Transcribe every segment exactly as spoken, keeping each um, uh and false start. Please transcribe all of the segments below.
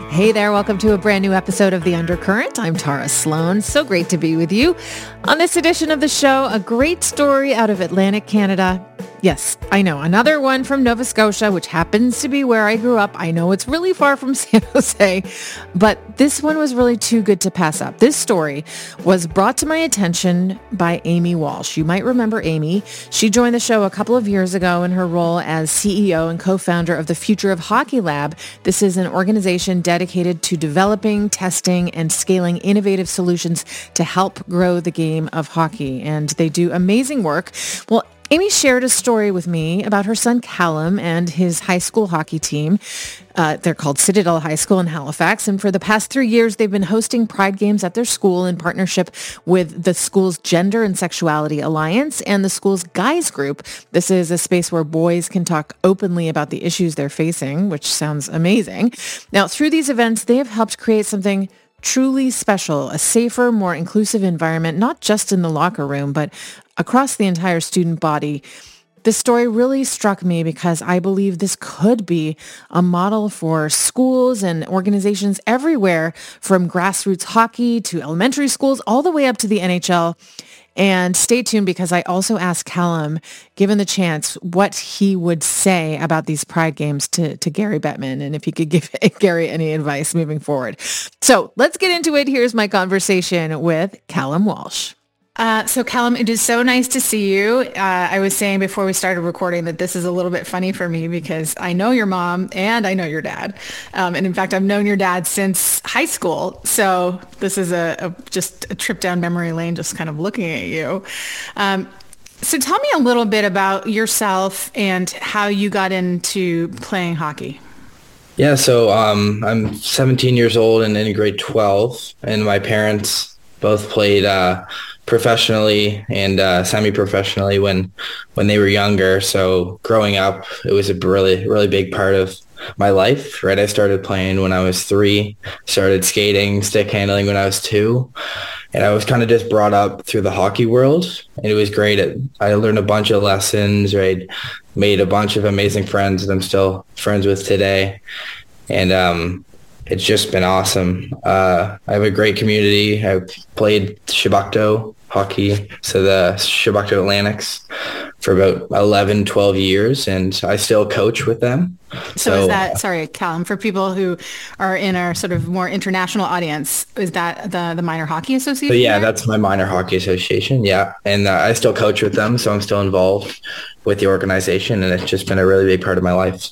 Hey there, welcome to a brand new episode of The Undercurrent. I'm Tara Sloan. So great to be with you. On this edition of the show, a great story out of Atlantic Canada. Yes, I know, another one from Nova Scotia, which happens to be where I grew up. I know it's really far from San Jose, but this one was really too good to pass up. This story was brought to my attention by Amy Walsh. You might remember Amy. She joined the show a couple of years ago in her role as C E O and co-founder of the Future of Hockey Lab. This is an organization dedicated to developing, testing, and scaling innovative solutions to help grow the game of hockey. And they do amazing work. Well, Amy shared a story with me about her son Callum and his high school hockey team. Uh, they're called Citadel High School in Halifax. And for the past three years, they've been hosting Pride Games at their school in partnership with the school's Gender and Sexuality Alliance and the school's Guys Group. This is a space where boys can talk openly about the issues they're facing, which sounds amazing. Now, through these events, they have helped create something truly special, a safer, more inclusive environment, not just in the locker room, but across the entire student body. This story really struck me because I believe this could be a model for schools and organizations everywhere, from grassroots hockey to elementary schools, all the way up to the N H L. And stay tuned because I also asked Callum, given the chance, what he would say about these Pride Games to, to Gary Bettman, and if he could give Gary any advice moving forward. So let's get into it. Here's my conversation with Callum Walsh. Uh, so Callum, it is so nice to see you. Uh, I was saying before we started recording that this is a little bit funny for me because I know your mom and I know your dad. Um, and in fact, I've known your dad since high school. So this is a, a just a trip down memory lane, just kind of looking at you. Um, so tell me a little bit about yourself and how you got into playing hockey. Yeah, so um, I'm seventeen years old and in grade twelve, and my parents both played uh, professionally and uh, semi-professionally when when they were younger. So growing up, it was a really, really big part of my life, right? I started playing when I was three, started skating, stick handling when I was two. And I was kind of just brought up through the hockey world. And it was great. I learned a bunch of lessons, right? Made a bunch of amazing friends that I'm still friends with today. And um, it's just been awesome. Uh, I have a great community. I've played Chebucto hockey, so the Chebucto Atlantics, for about eleven, twelve years, and I still coach with them. So, so is that, sorry, Callum, for people who are in our sort of more international audience, is that the, the Minor Hockey Association? So yeah, that's my Minor Hockey Association, yeah. And uh, I still coach with them, so I'm still involved with the organization, and it's just been a really big part of my life.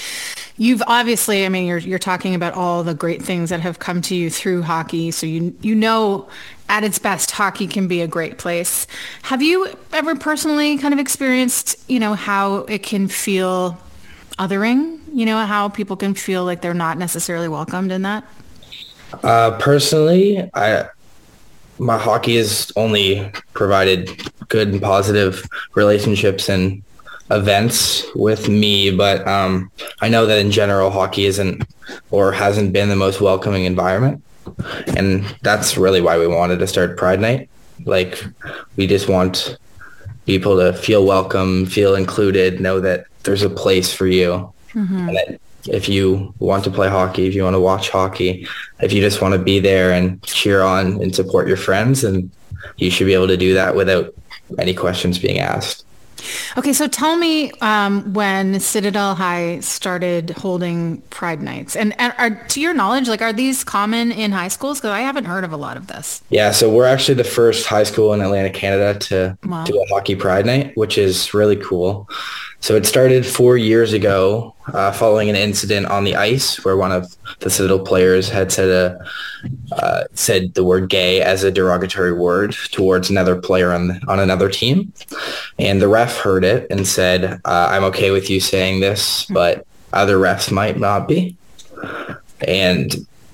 You've obviously, I mean, you're you're talking about all the great things that have come to you through hockey. So you you know, at its best, hockey can be a great place. Have you ever personally kind of experienced, you know, how it can feel othering? You know, how people can feel like they're not necessarily welcomed in that? Uh, personally, I my hockey has only provided good and positive relationships and events with me, but um, I know that in general hockey isn't or hasn't been the most welcoming environment, and that's really why we wanted to start Pride Night. Like, we just want people to feel welcome, feel included, know that there's a place for you, mm-hmm. and that if you want to play hockey, if you want to watch hockey, if you just want to be there and cheer on and support your friends, and you should be able to do that without any questions being asked. Okay, so tell me um, when Citadel High started holding Pride Nights, and, and are, to your knowledge, like, are these common in high schools? Because I haven't heard of a lot of this. Yeah, so we're actually the first high school in Atlantic Canada to wow. do a hockey Pride Night, which is really cool. So it started four years ago uh, following an incident on the ice where one of the Citadel players had said a, uh, said the word gay as a derogatory word towards another player on on another team. And the ref heard it and said, uh, I'm okay with you saying this, but other refs might not be. And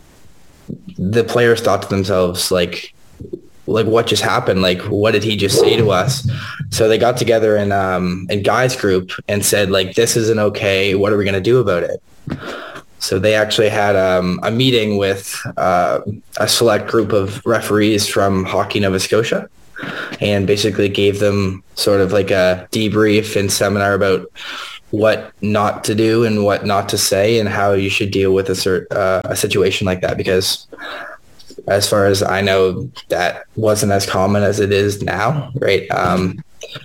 the players thought to themselves, like, like what just happened? Like, what did he just say to us? So they got together in um in Guys Group and said, like, this isn't okay. What are we going to do about it? So they actually had um, a meeting with uh, a select group of referees from Hockey Nova Scotia, and basically gave them sort of like a debrief and seminar about what not to do and what not to say and how you should deal with a, cert, uh, a situation like that. Because as far as I know, that wasn't as common as it is now, right? Um,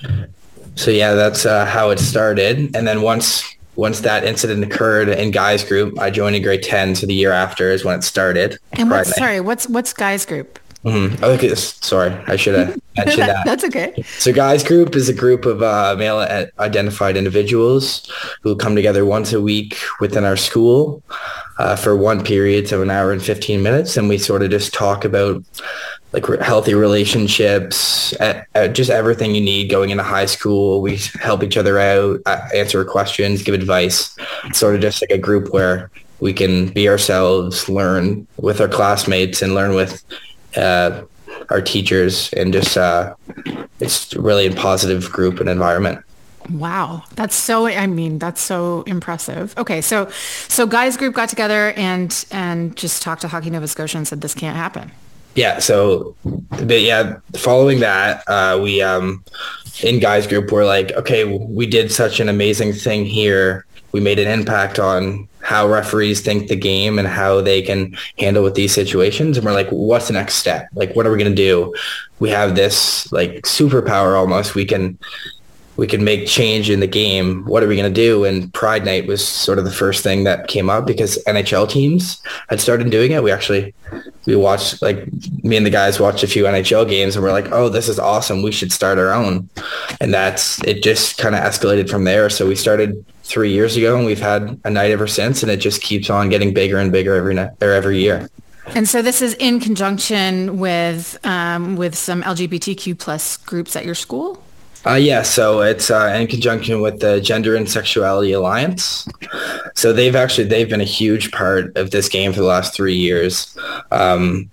so yeah, that's uh, how it started. And then once once that incident occurred in guys group, I joined in grade ten. So the year after is when it started. And what's, sorry, what's what's guys group? Mm-hmm. Oh, okay. Sorry, I should have mentioned that. That's okay. So guys group is a group of uh, male identified individuals who come together once a week within our school uh, for one period, so an hour and fifteen minutes. And we sort of just talk about like healthy relationships, uh, uh, just everything you need going into high school. We help each other out, uh, answer questions, give advice. It's sort of just like a group where we can be ourselves, learn with our classmates and learn with uh, our teachers, and just uh, it's really a positive group and environment. Wow. That's so, I mean, that's so impressive. Okay. So, so guys group got together and, and just talked to Hockey Nova Scotia and said, this can't happen. Yeah. So, but yeah, following that, uh, we, um, in guys group, we're like, okay, we did such an amazing thing here. We made an impact on how referees think the game and how they can handle with these situations. And we're like, what's the next step? Like, what are we going to do? We have this like superpower almost. We can, we can make change in the game. What are we going to do? And Pride Night was sort of the first thing that came up because N H L teams had started doing it. We actually, we watched, like me and the guys watched a few N H L games and we're like, oh, this is awesome. We should start our own. And that's, it just kind of escalated from there. So we started three years ago and we've had a night ever since, and it just keeps on getting bigger and bigger every night or every year. And so this is in conjunction with, um, with some L G B T Q plus groups at your school? Uh, yeah, so it's uh, in conjunction with the Gender and Sexuality Alliance. So they've actually, they've been a huge part of this game for the last three years. Um,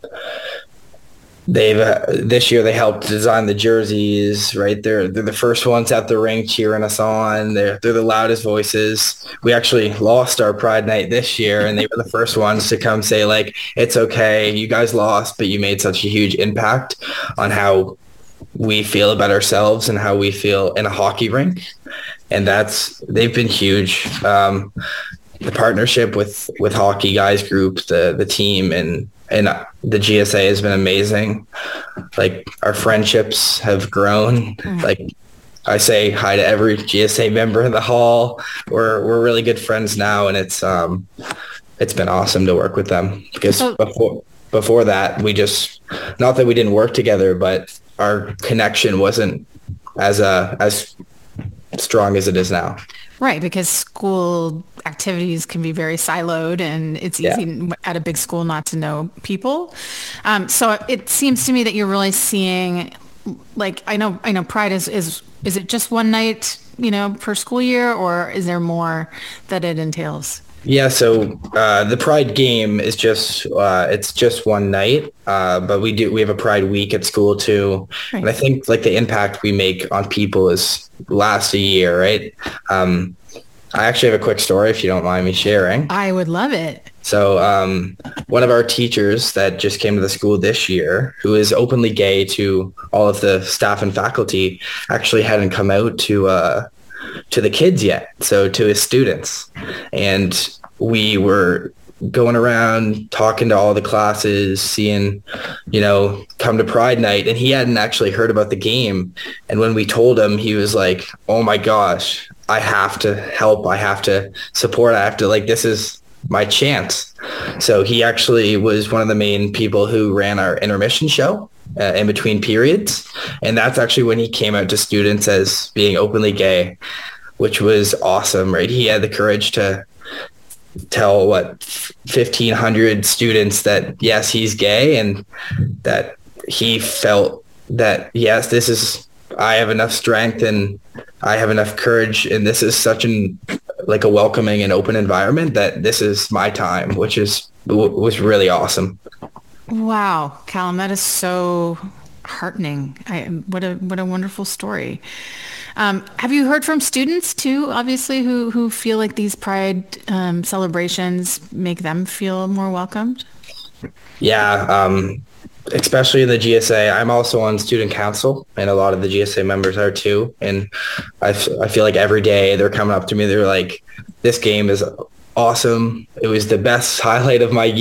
they've, uh, this year they helped design the jerseys, right? They're, they're the first ones at the rink cheering us on. They're, they're the loudest voices. We actually lost our Pride Night this year and they were the first ones to come say like, it's okay, you guys lost, but you made such a huge impact on how we feel about ourselves and how we feel in a hockey rink. And that's, they've been huge. Um, the partnership with, with Hockey Guys Group, the, the team and, and the G S A has been amazing. Like our friendships have grown. Mm. Like I say hi to every G S A member in the hall. We're, we're really good friends now. And it's, um, it's been awesome to work with them because oh. before, before that, we just, not that we didn't work together, but our connection wasn't as uh, as strong as it is now. Right, because school activities can be very siloed and it's easy yeah. at a big school not to know people. Um, so it seems to me that you're really seeing, like, I know I know Pride is, is, is it just one night, you know, per school year, or is there more that it entails? Yeah, so uh, the Pride game is just, uh, it's just one night, uh, but we do, we have a Pride week at school too. Right. And I think like the impact we make on people is last a year, right? Um, I actually have a quick story if you don't mind me sharing. I would love it. So um, one of our teachers that just came to the school this year, who is openly gay to all of the staff and faculty, actually hadn't come out to uh, to the kids yet, so to his students. And we were going around talking to all the classes, seeing, you know, come to Pride Night, and he hadn't actually heard about the game. And when we told him, he was like, oh my gosh, I have to help. I have to support. I have to, like, this is my chance. So he actually was one of the main people who ran our intermission show uh, in between periods. And that's actually when he came out to students as being openly gay, which was awesome, right? He had the courage to tell what fifteen hundred students that yes, he's gay, and that he felt that yes, this is, I have enough strength and I have enough courage, and this is such an like a welcoming and open environment that this is my time, which is was really awesome. Wow, Callum, that is so heartening. I, what a what a wonderful story. Um, have you heard from students too, obviously, who, who feel like these Pride um, celebrations make them feel more welcomed? Yeah. Um, especially in the G S A. I'm also on student council, and a lot of the G S A members are too. And I, f- I feel like every day they're coming up to me. They're like, this game is awesome. It was the best highlight of my